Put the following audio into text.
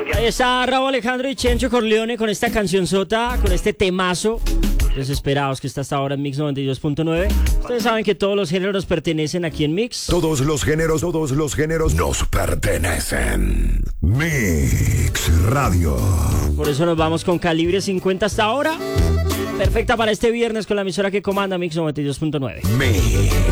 Ahí está Raúl Alejandro y Chencho Corleone con esta canción sota, con este temazo. Desesperados que está hasta ahora en Mix 92.9. Ustedes saben que todos los géneros pertenecen aquí en Mix. Todos los géneros nos pertenecen. Mix Radio. Por eso nos vamos con Calibre 50 hasta ahora. Perfecta para este viernes con la emisora que comanda Mix 92.9. Mix.